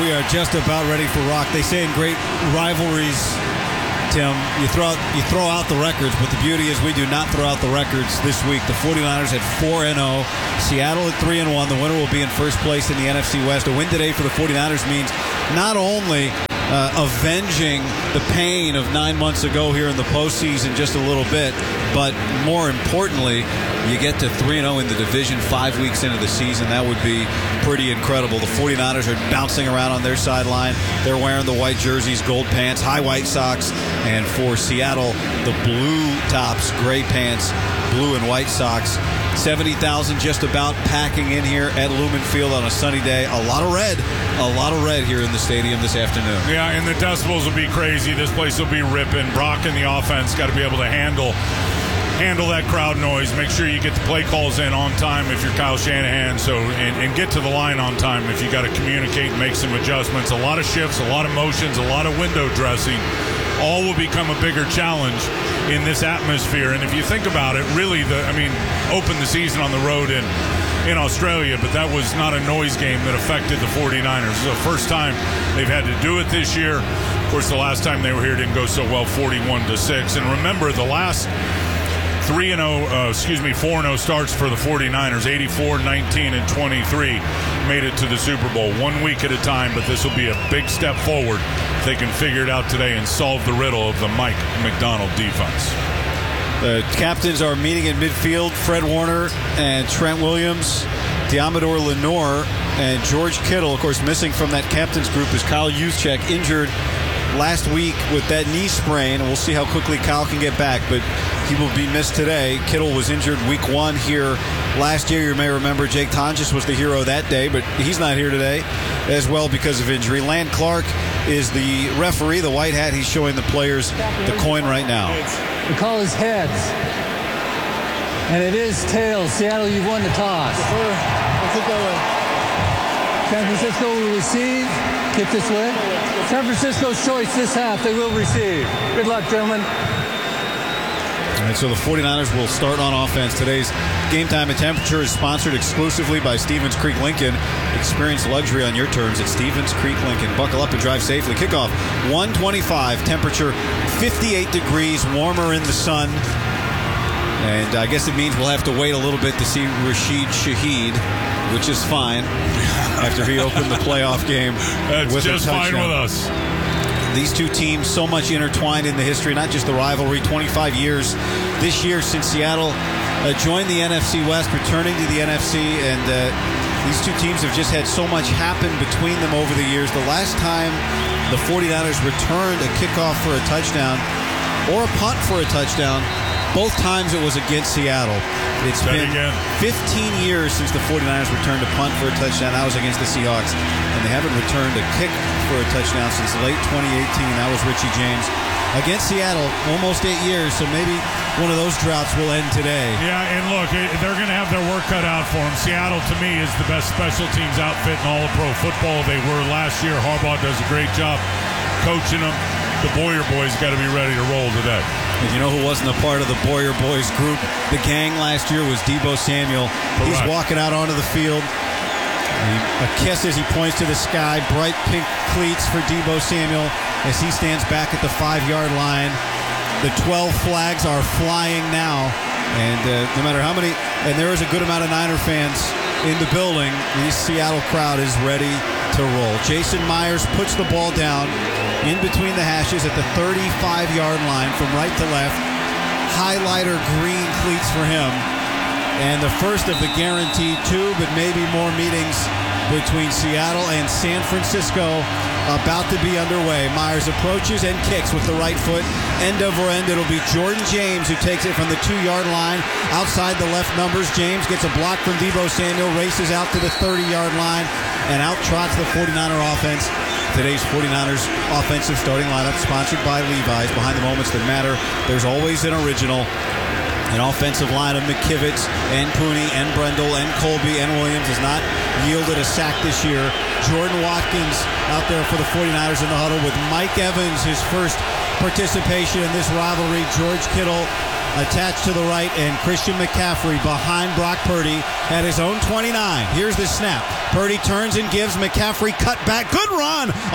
We are just about ready for rock. They say in great rivalries, Tim, you throw out the records, but the beauty is we do not throw out the records this week. The 49ers at 4-0, Seattle at 3-1. The winner will be in first place in the NFC West. A win today for the 49ers means not only avenging the pain of 9 months ago here in the postseason just a little bit, but more importantly, you get to 3-0 in the division 5 weeks into the season. That would be pretty incredible. The 49ers are bouncing around on their sideline. They're wearing the white jerseys, gold pants, high white socks, and for Seattle, the blue tops, gray pants, blue and white socks. 70,000 just about packing in here at Lumen Field on a sunny day. A lot of red here in the stadium this afternoon. Yeah, and the decibels will be crazy. This place will be ripping. Brock and the offense got to be able to handle that crowd noise. Make sure you get the play calls in on time if you're Kyle Shanahan, and get to the line on time if you got to communicate and make some adjustments. A lot of shifts, a lot of motions, a lot of window dressing. All will become a bigger challenge in this atmosphere. And if you think about it, really, opened the season on the road in Australia, but that was not a noise game that affected the 49ers. It's the first time they've had to do it this year. Of course, the last time they were here didn't go so well, 41-6. And remember, the last 4-0 starts for the 49ers, 84, 19, and 23 made it to the Super Bowl 1 week at a time, but this will be a big step forward if they can figure it out today and solve the riddle of the Mike Macdonald defense. The captains are meeting in midfield. Fred Warner and Trent Williams, Diamador Lenore, and George Kittle. Of course, missing from that captains group is Kyle Juszczyk, injured last week with that knee sprain, and we'll see how quickly Kyle can get back, but he will be missed today. Kittle was injured week 1 here last year. You may remember Jake Tonjes was the hero that day, but he's not here today as well because of injury. Land Clark is the referee, the white hat. He's showing the players the coin right now. The call is heads, and it is tails. Seattle, you've won the toss. San Francisco will receive. Kick this way. San Francisco's choice this half. They will receive. Good luck, gentlemen. All right, so the 49ers will start on offense. Today's Game Time and Temperature is sponsored exclusively by Stevens Creek Lincoln. Experience luxury on your terms at Stevens Creek Lincoln. Buckle up and drive safely. Kickoff 1:25. Temperature 58 degrees. Warmer in the sun. And I guess it means we'll have to wait a little bit to see Rashid Shaheed, which is fine after he opened the playoff game. That's with just a touchdown. fine with us. These two teams so much intertwined in the history, not just the rivalry, 25 years this year since Seattle joined the NFC West, returning to the NFC, and these two teams have just had so much happen between them over the years. The last time the 49ers returned a kickoff for a touchdown or a punt for a touchdown, both times it was against Seattle. It's been 15 years since the 49ers returned a punt for a touchdown. That was against the Seahawks. And they haven't returned a kick for a touchdown since late 2018. That was Richie James. Against Seattle, almost 8 years, so maybe one of those droughts will end today. Yeah, and look, they're going to have their work cut out for them. Seattle, to me, is the best special teams outfit in all of pro football. They were last year. Harbaugh does a great job coaching them. The Boyer boys got to be ready to roll today. And you know who wasn't a part of the Boyer boys group? The gang last year was Deebo Samuel. Correct. He's walking out onto the field. A kiss as he points to the sky. Bright pink cleats for Deebo Samuel as he stands back at the 5-yard line. The 12 flags are flying now. And no matter how many, and there is a good amount of Niner fans in the building, the Seattle crowd is ready to roll. Jason Myers puts the ball down in between the hashes at the 35-yard line from right to left. Highlighter green cleats for him. And the first of the guaranteed 2, but maybe more meetings between Seattle and San Francisco about to be underway. Myers approaches and kicks with the right foot. End over end, it'll be Jordan James who takes it from the 2-yard line. Outside the left numbers, James gets a block from Deebo Samuel, races out to the 30-yard line, and out trots the 49er offense. Today's 49ers offensive starting lineup sponsored by Levi's. Behind the moments that matter, there's always an original. An offensive line of McKivitz and Pooney and Brendel and Colby and Williams has not yielded a sack this year. Jordan Watkins out there for the 49ers in the huddle with Mike Evans, his first participation in this rivalry. George Kittle attached to the right, and Christian McCaffrey behind Brock Purdy at his own 29. Here's the snap. Purdy turns and gives. McCaffrey cut back. Good run